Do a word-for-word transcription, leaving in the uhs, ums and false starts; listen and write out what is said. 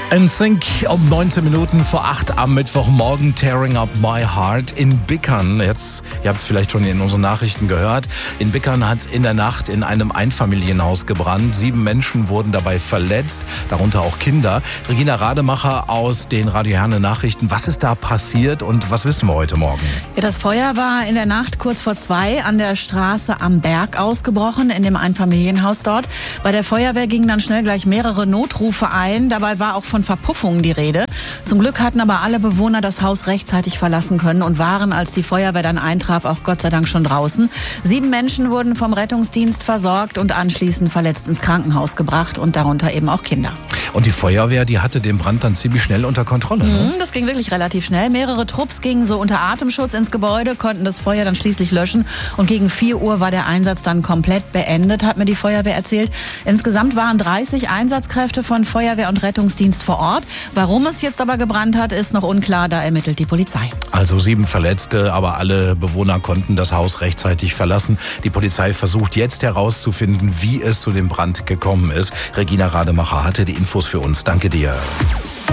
N Sync um neunzehn Minuten vor acht am Mittwochmorgen. Tearing Up My Heart in Bickern. Jetzt, ihr habt es vielleicht schon in unseren Nachrichten gehört. In Bickern hat in der Nacht in einem Einfamilienhaus gebrannt. Sieben Menschen wurden dabei verletzt, darunter auch Kinder. Regina Rademacher aus den Radio Herne Nachrichten. Was ist da passiert und was wissen wir heute Morgen? Ja, das Feuer war in der Nacht kurz vor zwei an der Straße am Berg ausgebrochen, in dem Einfamilienhaus dort. Bei der Feuerwehr gingen dann schnell gleich mehrere Notrufe ein. Dabei war auch von Verpuffungen die Rede. Zum Glück hatten aber alle Bewohner das Haus rechtzeitig verlassen können und waren, als die Feuerwehr dann eintraf, auch Gott sei Dank schon draußen. Sieben Menschen wurden vom Rettungsdienst versorgt und anschließend verletzt ins Krankenhaus gebracht und darunter eben auch Kinder. Und die Feuerwehr, die hatte den Brand dann ziemlich schnell unter Kontrolle, ne? Das ging wirklich relativ schnell. Mehrere Trupps gingen so unter Atemschutz ins Gebäude, konnten das Feuer dann schließlich löschen. Und gegen vier Uhr war der Einsatz dann komplett beendet, hat mir die Feuerwehr erzählt. Insgesamt waren dreißig Einsatzkräfte von Feuerwehr und Rettungsdienst vor Ort. Warum es jetzt aber gebrannt hat, ist noch unklar. Da ermittelt die Polizei. Also sieben Verletzte, aber alle Bewohner konnten das Haus rechtzeitig verlassen. Die Polizei versucht jetzt herauszufinden, wie es zu dem Brand gekommen ist. Regina Rademacher hatte die Infos für uns. Danke dir.